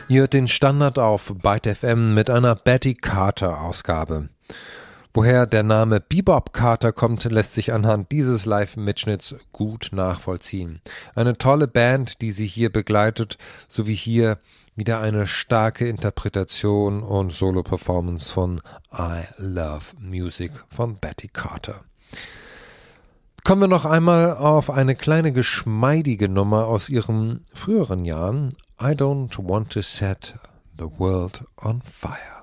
Ihr hört den Standard auf Byte FM mit einer Betty Carter Ausgabe. Woher der Name Bebop Carter kommt, lässt sich anhand dieses Live-Mitschnitts gut nachvollziehen. Eine tolle Band, die sie hier begleitet, sowie hier wieder eine starke Interpretation und Solo-Performance von I Love Music von Betty Carter. Kommen wir noch einmal auf eine kleine geschmeidige Nummer aus ihren früheren Jahren. I don't want to set the world on fire.